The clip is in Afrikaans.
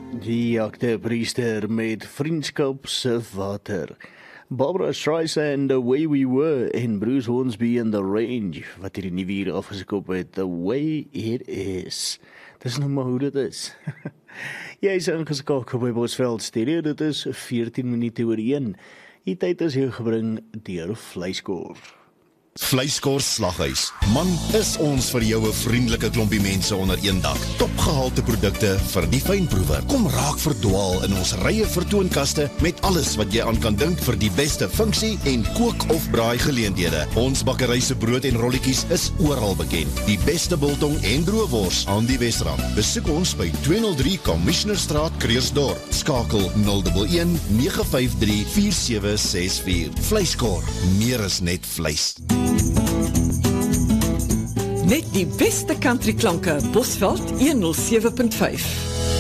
Die aktepriester met vriendskap se water. Barbara Streisand, The Way We Were, en Bruce Hornsby in The Range, wat hierdie nuwe hier afgeskop het, The Way It Is. Dis nou maar hoe dit is. Jy is ingeskakel by Bosveld Stereo, dit is 14 minute oor 1. Die tyd is jou gebring deur Vleiskor. Vleiskor Slaghuis. Man, is ons vir jou 'n vriendelike klompie mense onder een dak. Topgehalte produkte vir die fynproewer. Kom raak verdwaal in ons rye vertoonkaste met alles wat jy aan kan dink vir die beste funksie en kook of braai geleenthede. Ons bakkery se brood en rolletjies is oral bekend. Die beste biltong en droëwors aan die Wesrand. Besoek ons by 203 Commissionerstraat, Kreersdorp. Skakel 011 953 4764. Vleiskor, meer as net vleis. Net die beste country klanke, Bosveld 107.5.